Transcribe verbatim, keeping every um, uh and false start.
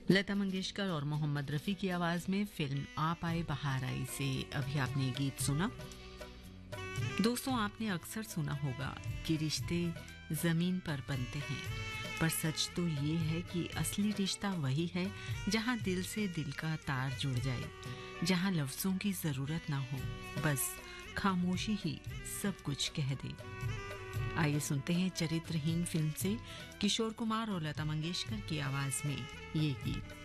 लता मंगेशकर और मोहम्मद रफ़ी की आवाज में फिल्म आप आए बहार आई से अभी आपने ये गीत सुना। दोस्तों, आपने अक्सर सुना होगा कि रिश्ते जमीन पर बनते हैं, पर सच तो ये है कि असली रिश्ता वही है जहां दिल से दिल का तार जुड़ जाए, जहां लफ्जों की जरूरत ना हो, बस खामोशी ही सब कुछ कह दे। आइए सुनते हैं चरित्रहीन फिल्म से किशोर कुमार और लता मंगेशकर की आवाज में ये गीत।